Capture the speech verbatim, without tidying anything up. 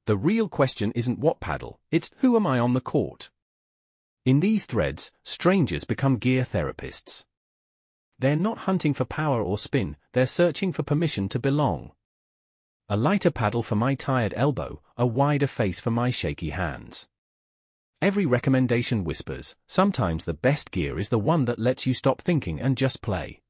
The real question isn't what paddle, it's who am I on the court? In these threads, strangers become gear therapists. They're not hunting for power or spin, they're searching for permission to belong. A lighter paddle for my tired elbow, a wider face for my shaky hands. Every recommendation whispers, sometimes the best gear is the one that lets you stop thinking and just play.